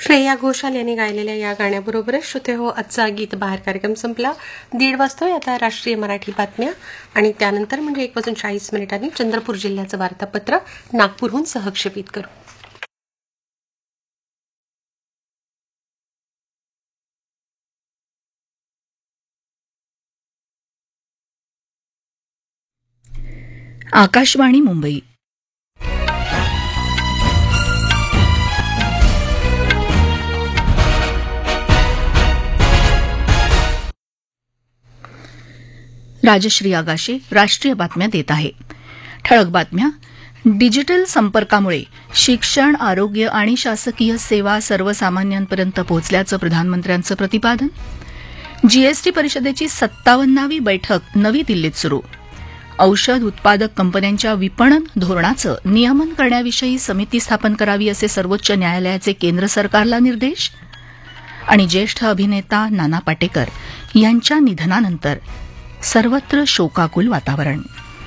श्रेया घोषाल यांनी गायलेल्या या गाण्याबरोबरच श्रोते हो आजचा गीत बहार कार्यक्रम संपला. 1:30 वाजता आता राष्ट्रीय मराठी बातम्या आणि त्यानंतर म्हणजे 1:40 चंद्रपूर जिल्ह्याचं वार्तापत्र नागपूरहून सहक्षेपित करू. आकाशवाणी मुंबई. राजश्री आगाशे राष्ट्रीय बातम्या देत आहे. ठळक बातम्या. डिजिटल संपर्कामुळे शिक्षण, आरोग्य आणि शासकीय सेवा सर्वसामान्यांपर्यंत पोहोचल्याचं प्रधानमंत्र्यांचं प्रतिपादन. जीएसटी परिषदेची 57वी बैठक नवी दिल्लीत सुरू. औषध उत्पादक कंपन्यांच्या विपणन धोरणाचं नियमन करण्याविषयी समिती स्थापन करावी असे सर्वोच्च न्यायालयाचे केंद्र सरकारला निर्देश. आणि ज्येष्ठ अभिनेता नाना पाटेकर यांच्या निधनानंतर सर्वत्र शोकाकुल वातावरण.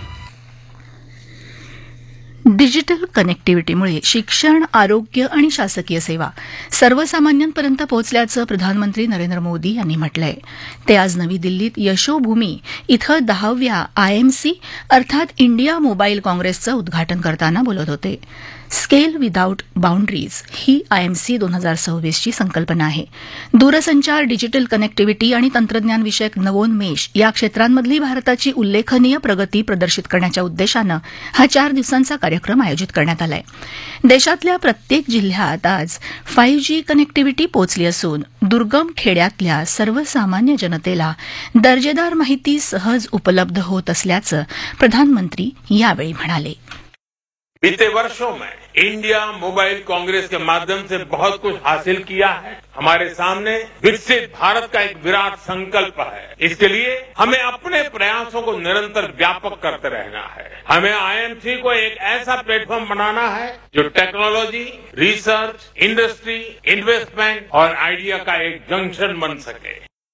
डिजिटल कनेक्टिव्हिटीमुळे शिक्षण, आरोग्य आणि शासकीय सेवा सर्वसामान्यांपर्यंत पोहोचल्याचं प्रधानमंत्री नरेंद्र मोदी यांनी म्हटलंय. ते आज नवी दिल्लीत यशोभूमी इथं 10व्या आयएमसी अर्थात इंडिया मोबाईल काँग्रेसचं उद्घाटन करताना बोलत होते. स्केल विदाऊट बाउंड्रीज ही आयएमसी 2026ची संकल्पना आहे. दूरसंचार, डिजिटल कनेक्टिव्हिटी आणि तंत्रज्ञान विषयक नवोन्मेष या क्षेत्रांमधली भारताची उल्लेखनीय प्रगती प्रदर्शित करण्याच्या उद्देशानं हा 4 दिवसांचा कार्यक्रम आयोजित करण्यात आलाय. देशातल्या प्रत्येक जिल्ह्यात आज 5G कनेक्टिव्हिटी पोहोचली असून दुर्गम खेड्यातल्या सर्वसामान्य जनतेला दर्जेदार माहिती सहज उपलब्ध होत असल्याचं प्रधानमंत्री यावेळी म्हणाले. बीते वर्षों में इंडिया मोबाइल कांग्रेस के माध्यम से बहुत कुछ हासिल किया है. हमारे सामने विकसित भारत का एक विराट संकल्प है. इसके लिए हमें अपने प्रयासों को निरंतर व्यापक करते रहना है. हमें आईएमसी को एक ऐसा प्लेटफॉर्म बनाना है जो टेक्नोलॉजी, रिसर्च, इंडस्ट्री, इन्वेस्टमेंट और आइडिया का एक जंक्शन बन सके.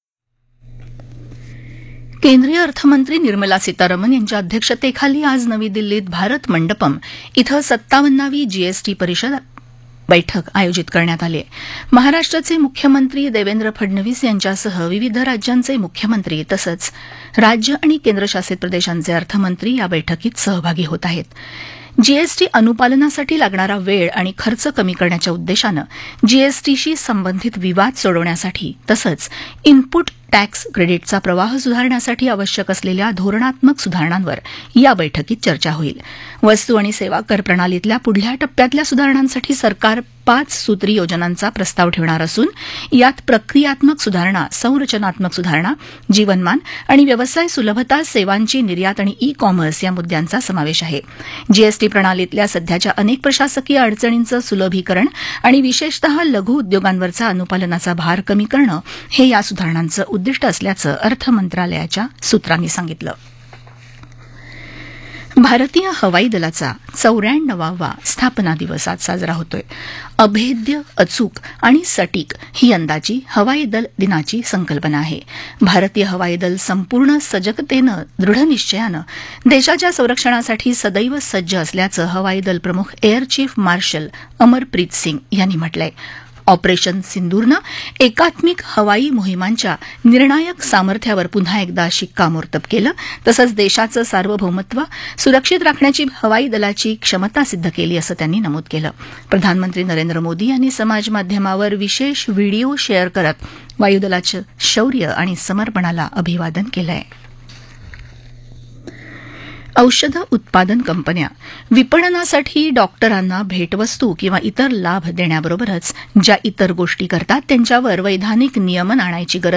केंद्रीय अर्थमंत्री निर्मला सीतारामन यांच्या अध्यक्षतेखाली आज नवी दिल्लीत भारत मंडपम इथं 57वी जीएसटी परिषद बैठक आयोजित करण्यात आली. महाराष्ट्राचे मुख्यमंत्री देवेंद्र फडणवीस यांच्यासह विविध राज्यांचे मुख्यमंत्री तसंच राज्य आणि केंद्रशासित प्रदेशांचे अर्थमंत्री या बैठकीत सहभागी होत आहेत. जीएसटी अनुपालनासाठी लागणारा वेळ आणि खर्च कमी करण्याच्या उद्देशानं जीएसटीशी संबंधित विवाद सोडवण्यासाठी तसंच इनपुट टॅक्स क्रेडिटचा प्रवाह सुधारण्यासाठी आवश्यक असलेल्या धोरणात्मक सुधारणांवर या बैठकीत चर्चा होईल. वस्तू आणि सेवा कर प्रणालीतल्या पुढल्या टप्प्यातल्या सुधारणांसाठी सरकार 5 सूत्री योजनांचा प्रस्ताव ठेवणार असून यात प्रक्रियात्मक सुधारणा, संरचनात्मक सुधारणा, जीवनमान आणि व्यवसाय सुलभता, सेवांची निर्यात आणि ई कॉमर्स या मुद्द्यांचा समावेश आहे. जीएसटी प्रणालीतल्या सध्याच्या अनेक प्रशासकीय अडचणींचं सुलभीकरण आणि विशेषतः लघु उद्योगांवरचा अनुपालनाचा भार कमी करणं हे या सुधारणांचं उद्दिष्ट असल्याचं अर्थ मंत्रालयाच्या सूत्रांनी सांगितलं. भारतीय हवाई दलाचा 94वा स्थापना दिवस आज साजरा होतोय. अभेद्य, अचूक आणि सटीक ही यंदाची हवाई दल दिनाची संकल्पना आहे. भारतीय हवाई दल संपूर्ण सजगतेनं, दृढनिश्चयानं देशाच्या संरक्षणासाठी सदैव सज्ज असल्याचं हवाई दल प्रमुख air chief marshal Amarpreet Singh यांनी म्हटलंय. ऑपरेशन सिंदूरनं एकात्मिक हवाई मोहिमांच्या निर्णायक सामर्थ्यावर पुन्हा एकदा शिक्कामोर्तब केलं तसंच देशाचं सार्वभौमत्व सुरक्षित राखण्याची हवाई दलाची क्षमता सिद्ध केली असं त्यांनी नमूद केलं. प्रधानमंत्री नरेंद्र मोदी यांनी समाजमाध्यमावर विशेष व्हिडिओ शेअर करत वायुदलाचं शौर्य आणि समर्पणाला अभिवादन केलंय. औषध उत्पादन कंपन्या विपणनासाठी डॉक्टरांना भेटवस्तू किंवा इतर लाभ देण्याबरोबरच ज्या इतर गोष्टी करतात त्यांच्यावर वैधानिक नियमन आणायची गरज